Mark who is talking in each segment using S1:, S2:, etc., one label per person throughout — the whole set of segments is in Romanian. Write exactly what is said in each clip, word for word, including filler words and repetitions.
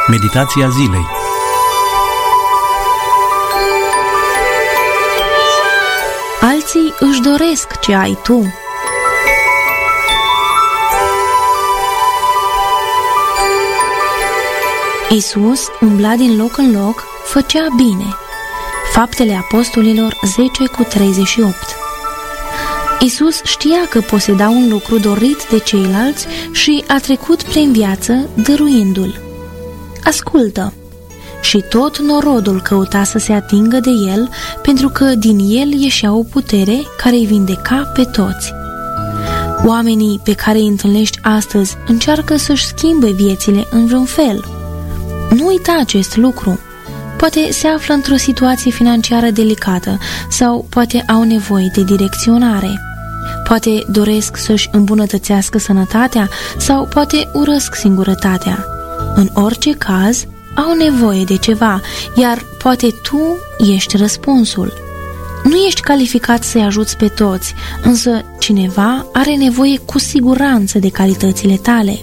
S1: Meditația zilei.
S2: Alții își doresc ce ai tu. Iisus umbla din loc în loc, făcea bine. Faptele Apostolilor zece cu treizeci și opt. Iisus știa că poseda un lucru dorit de ceilalți și a trecut prin viață dăruindu-l. Ascultă! Și tot norodul căuta să se atingă de el, pentru că din el ieșea o putere care îi vindeca pe toți. Oamenii pe care îi întâlnești astăzi încearcă să-și schimbe viețile în vreun fel. Nu uita acest lucru. Poate se află într-o situație financiară delicată sau poate au nevoie de direcționare. Poate doresc să-și îmbunătățească sănătatea sau poate urăsc singurătatea. În orice caz, au nevoie de ceva, iar poate tu ești răspunsul. Nu ești calificat să-i ajuți pe toți, însă cineva are nevoie cu siguranță de calitățile tale.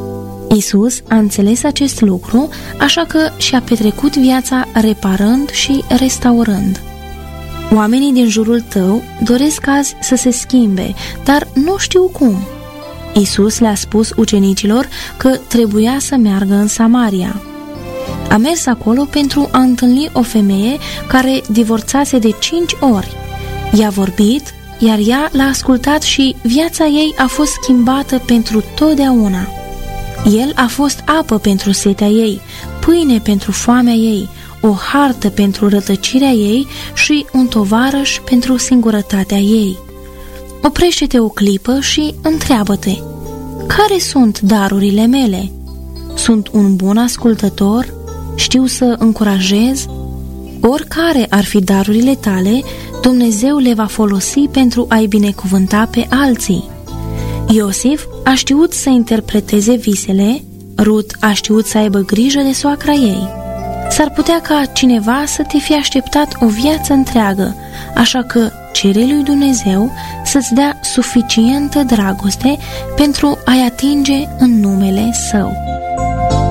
S2: Iisus a înțeles acest lucru, așa că și-a petrecut viața reparând și restaurând. Oamenii din jurul tău doresc azi să se schimbe, dar nu știu cum. Iisus le-a spus ucenicilor că trebuia să meargă în Samaria. A mers acolo pentru a întâlni o femeie care divorțase de cinci ori. I-a vorbit, iar ea l-a ascultat și viața ei a fost schimbată pentru totdeauna. El a fost apă pentru setea ei, pâine pentru foamea ei, o hartă pentru rătăcirea ei și un tovarăș pentru singurătatea ei. Oprește-te o clipă și întreabă-te: care sunt darurile mele? Sunt un bun ascultător? Știu să încurajez? Oricare ar fi darurile tale, Dumnezeu le va folosi pentru a-i binecuvânta pe alții. Iosif a știut să interpreteze visele, Rut a știut să aibă grijă de soacra ei. S-ar putea ca cineva să te fi așteptat o viață întreagă, așa că cere lui Dumnezeu să-ți dea suficientă dragoste pentru a-i atinge în numele Său.